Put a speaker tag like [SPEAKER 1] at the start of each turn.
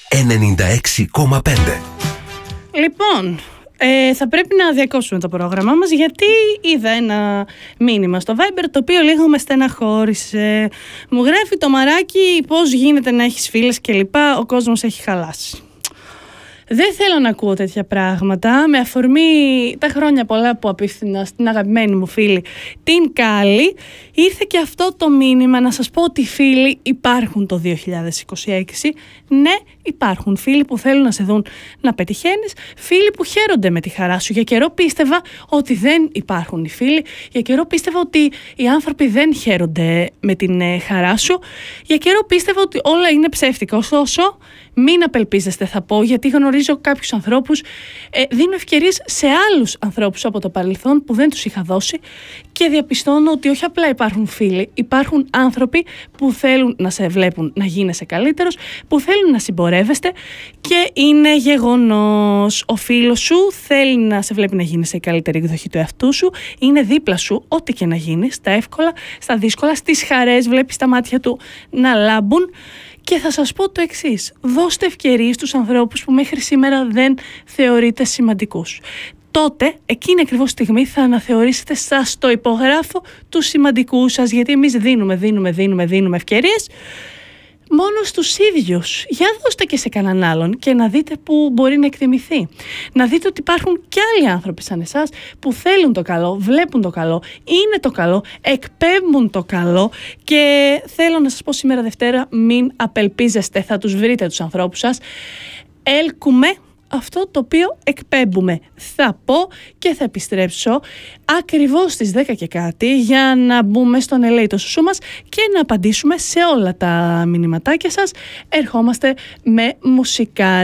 [SPEAKER 1] 96,5.
[SPEAKER 2] Λοιπόν, θα πρέπει να διακόψουμε το πρόγραμμά μας, γιατί είδα ένα μήνυμα στο Viber το οποίο λίγο με στεναχώρησε. Μου γράφει το μαράκι πώς γίνεται να έχεις φίλες και λοιπά, ο κόσμος έχει χαλάσει. Δεν θέλω να ακούω τέτοια πράγματα. Με αφορμή τα χρόνια πολλά που απίφθηνα στην αγαπημένη μου φίλη την Κάλλη, ήρθε και αυτό το μήνυμα να σας πω ότι φίλοι υπάρχουν το 2026. Ναι, υπάρχουν φίλοι που θέλουν να σε δουν να πετυχαίνεις, φίλοι που χαίρονται με τη χαρά σου. Για καιρό πίστευα ότι δεν υπάρχουν οι φίλοι, για καιρό πίστευα ότι οι άνθρωποι δεν χαίρονται με την χαρά σου, για καιρό πίστευα ότι όλα είναι ψεύτικα. Ωστόσο, μην απελπίζεστε, θα πω, γιατί γνωρίζω κάποιους ανθρώπους, δίνω ευκαιρίες σε άλλους ανθρώπους από το παρελθόν που δεν τους είχα δώσει και διαπιστώνω ότι όχι απλά υπάρχουν φίλοι, υπάρχουν άνθρωποι που θέλουν να σε βλέπουν να γίνεσαι καλύτερος, που θέλουν να συμπορεύεστε και είναι γεγονός. Ο φίλος σου θέλει να σε βλέπει να γίνεσαι η καλύτερη εκδοχή του εαυτού σου, είναι δίπλα σου ό,τι και να γίνει, στα εύκολα, στα δύσκολα, στις χαρές, βλέπεις τα μάτια του να λάμπουν. Και θα σας πω το εξής, δώστε ευκαιρίες στους ανθρώπους που μέχρι σήμερα δεν θεωρείτε σημαντικούς. Τότε, εκείνη ακριβώς τη στιγμή θα αναθεωρήσετε, σας το υπογράφω, τους σημαντικούς σας, γιατί εμείς δίνουμε ευκαιρίες μόνο στους ίδιους. Για δώστε και σε κανέναν άλλον και να δείτε που μπορεί να εκτιμηθεί. Να δείτε ότι υπάρχουν και άλλοι άνθρωποι σαν εσάς που θέλουν το καλό, βλέπουν το καλό, είναι το καλό, εκπέμπουν το καλό και θέλω να σας πω σήμερα Δευτέρα, μην απελπίζεστε, θα τους βρείτε τους ανθρώπους σας. Έλκουμε αυτό το οποίο εκπέμπουμε. Θα πω και θα επιστρέψω ακριβώς στις 10 και κάτι για να μπούμε στον Ελέη το Σουσού μας και να απαντήσουμε σε όλα τα μηνυματάκια σας. Ερχόμαστε με μουσικά.